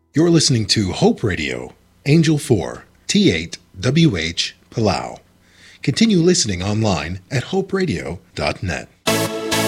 You're listening to Hope Radio, Angel 4, T8WH, Palau. Continue listening online at hoperadio.net.